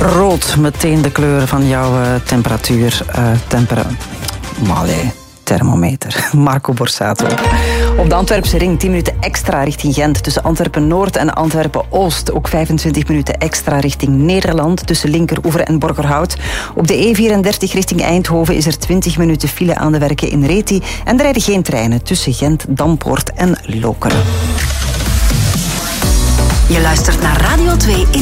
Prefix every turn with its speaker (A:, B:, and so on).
A: Rood, meteen de kleur van jouw thermometer. Marco Borsato. Op de Antwerpse ring 10 minuten extra richting Gent. Tussen Antwerpen-Noord en Antwerpen-Oost. Ook 25 minuten extra richting Nederland. Tussen Linkeroever en Borgerhout. Op de E34 richting Eindhoven is er 20 minuten file aan de werken in Reti. En er rijden geen treinen tussen Gent, Dampoort en Lokeren.
B: Je luistert naar Radio 2 in